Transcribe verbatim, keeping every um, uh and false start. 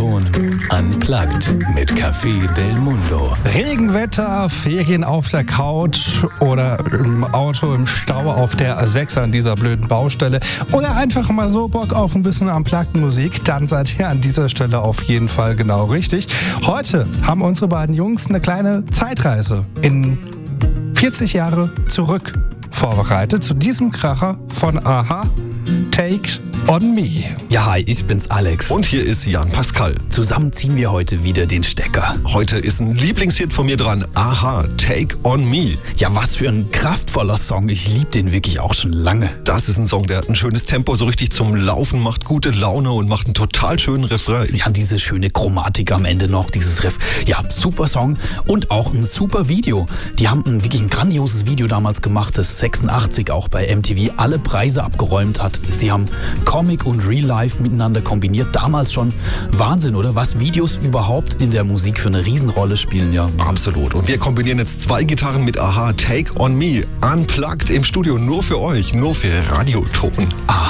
Radioton Unplugged mit Café Del Mundo. Regenwetter, Ferien auf der Couch oder im Auto im Stau auf der A sechs an dieser blöden Baustelle oder einfach mal so Bock auf ein bisschen Unplugged Musik, dann seid ihr an dieser Stelle auf jeden Fall genau richtig. Heute haben unsere beiden Jungs eine kleine Zeitreise in vierzig Jahre zurück vorbereitet zu diesem Kracher von a-ha, Take on Me. Ja, hi, ich bin's Alex. Und hier ist Jan Pascal. Zusammen ziehen wir heute wieder den Stecker. Heute ist ein Lieblingshit von mir dran. a-ha, Take on Me. Ja, was für ein kraftvoller Song. Ich liebe den wirklich auch schon lange. Das ist ein Song, der hat ein schönes Tempo, so richtig zum Laufen, macht gute Laune und macht einen total schönen Refrain. Ja, diese schöne Chromatik am Ende noch, dieses Riff. Ja, super Song und auch ein super Video. Die haben ein wirklich ein grandioses Video damals gemacht, das sechsundachtzig auch bei M T V alle Preise abgeräumt hat. Sie haben Comic und Real Life miteinander kombiniert. Damals schon Wahnsinn, oder? Was Videos überhaupt in der Musik für eine Riesenrolle spielen, ja. Absolut. Und wir kombinieren jetzt zwei Gitarren mit a-ha, Take on Me. Unplugged im Studio, nur für euch, nur für Radioton. Aha.